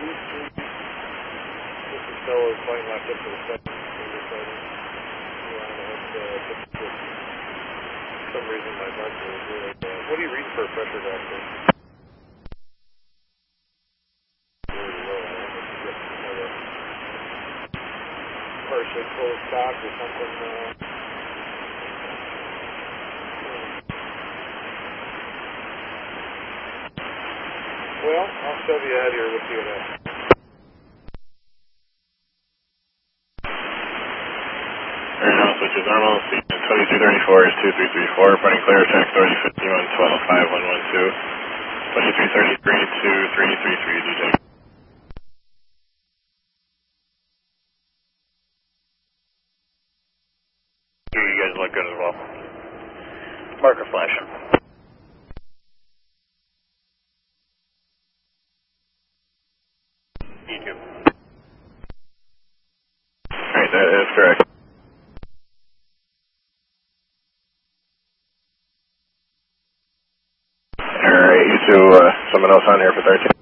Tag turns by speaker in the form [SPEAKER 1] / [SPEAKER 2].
[SPEAKER 1] This is Stella's flight left up to the 7. For some reason my marker is really bad. What do you read for a pressure doctor? Really low. I don't know if you get another partially full stock or something. Well, I'll shove you out here. We'll see what happens.
[SPEAKER 2] Which is normal, 2234 is 2334, running clear, check 3051, 125112, 2333, 2333, DJ. You guys look good as well. Marker flashing. YouTube. Alright, that is correct. Alright, you two, someone else on here for 13.